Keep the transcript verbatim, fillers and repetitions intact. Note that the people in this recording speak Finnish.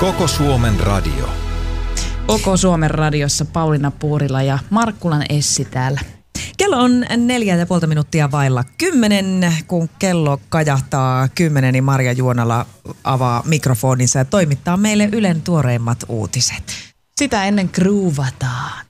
Koko Suomen radio. Koko Suomen radiossa Pauliina Puurila ja Markkulan Essi täällä. Kello on neljä ja puolta minuuttia vailla kymmenen. Kun kello kajahtaa kymmenen, niin Marja Juonala avaa mikrofoninsa ja toimittaa meille Ylen tuoreimmat uutiset. Sitä ennen groovataan.